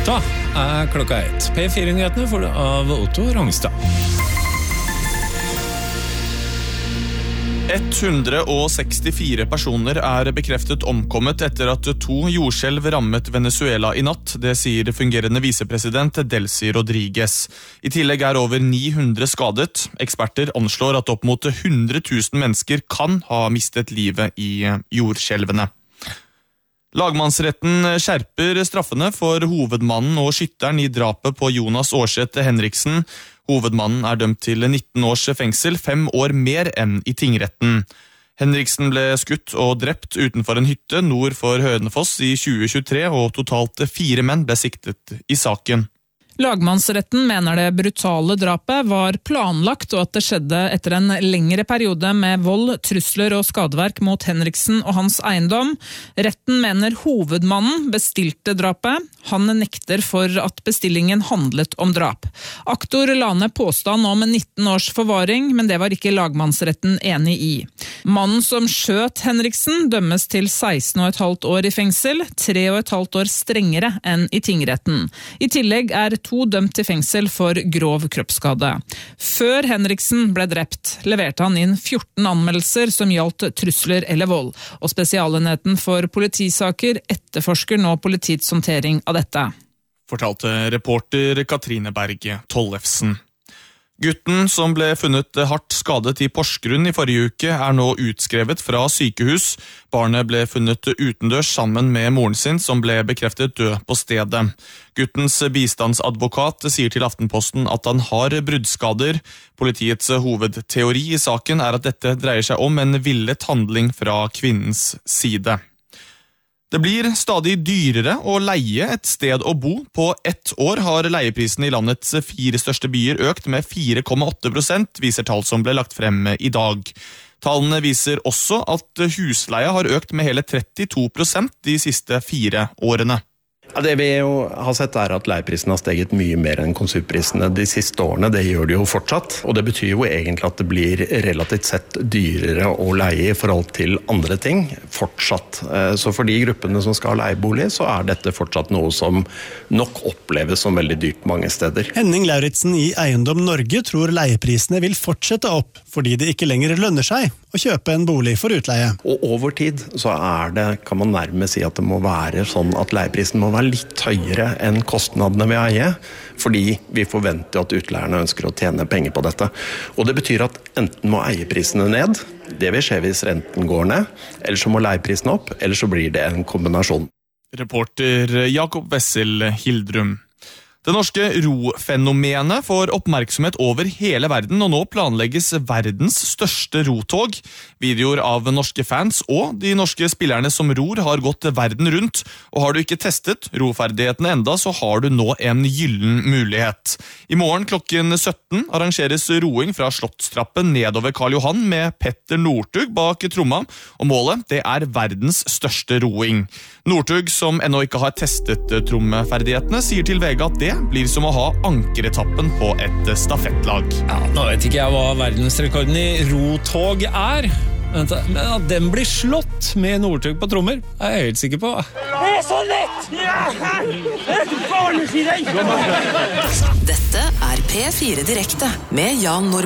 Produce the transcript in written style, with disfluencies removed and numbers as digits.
Da klokka 1. P4-nyhetene får du av Otto Rangstad. 164 personer bekreftet omkommet etter at 2 jordskjelv rammet Venezuela i natt. Det sier fungerende visepresident Delcy Rodriguez. I tillegg over 900 skadet. Eksperter anslår at opp mot 100 000 mennesker kan ha mistet livet i jordskjelvene. Lagmannsretten skjerper straffene for hovedmannen og skytteren i drapet på Jonas Aarseth Henriksen. Hovedmannen dømt til 19 års fengsel, 5 år mer enn i tingretten. Henriksen ble skutt og drept utenfor en hytte nord for Hønefoss i 2023, og totalt 4 menn ble siktet i saken. Lagmannsretten mener det brutale drapet var planlagt og at det skjedde etter en lengre periode med vold, trusler og skadeverk mot Henriksen og hans eiendom. Retten mener hovedmannen bestilte drapet. Han nekter for at bestillingen handlet om drap. Aktor la ned påstand om 19 års forvaring, men det var ikke lagmannsretten enig i. Mannen som skjøt Henriksen dømmes til 16,5 år i fengsel, 3,5 år strengere enn i tingretten. I tillegg 2 dømt til fengsel for grov kroppsskade. Før Henriksen ble drept, leverte han inn 14 anmeldelser som gjaldt trusler eller vold, og Spesialenheten for politisaker etterforsker nå politiets håndtering av dette. Fortalte reporter Katrine Berge Tollefsen. Gutten som ble funnet hardt skadet i Porsgrunn i forrige uke nå utskrevet fra sykehus. Barnet ble funnet utendørs sammen med moren sin som ble bekreftet død på stedet. Guttens bistandsadvokat sier til Aftenposten at han har bruddskader. Politiets hovedteori i saken at dette dreier seg om en villet handling fra kvinnens side. Det blir stadig dyrere å leie et sted å bo. På 1 år har leieprisen i landets 4 største byer økt med 4,8%, viser tall som ble lagt frem i dag. Tallene viser også at husleie har økt med hele 32% de siste 4 årene. Ja, det vi jo har sett at leieprisen har steget mye mer enn konsumprisene de siste årene. Det gjør det jo fortsatt, og det betyr jo egentlig at det blir relativt sett dyrere å leie i forhold til andre ting, fortsatt. Så for de gruppene som skal ha leiebolig, så dette fortsatt noe som nok oppleves som veldig dyrt mange steder. Henning Lauritsen i Eiendom Norge tror leieprisene vil fortsette opp, fordi det ikke lenger lønner seg å kjøpe en bolig for utleie. Og over tid så det, kan man nærmest si at det må være sånn at leieprisen må være litt høyere enn kostnadene ved eie, fordi vi forventer at utleierne ønsker å tjene penger på dette. Og det betyr at enten må eieprisene ned, det vil skje hvis renten går ned, eller så må leieprisene opp, eller så blir det en kombinasjon. Reporter Jakob Wessel Hildrum. Det norske rofenomenet får oppmerksomhet over hele verden, og nå planlegges verdens største rotog. Videoer av norske fans og de norske spillerne som ror har gått verden rundt, og har du ikke testet roferdighetene enda, så har du nå en gyllen mulighet. I morgen klokken 17 arrangeres roing fra Slottstrappen nedover Karl Johan med Petter Northug bak tromma, og målet det verdens største roing. Northug, som ennå ikke har testet trommeferdighetene, sier til VG at det blir som å ha ankeretappen på et stafettlag. Ja, nå vet ikke jeg hva verdensrekorden i rotog Men at den blir slått med Northug på trommer, jeg helt sikker på. Det så lett! Dette P4 Direkte med Jan Normann.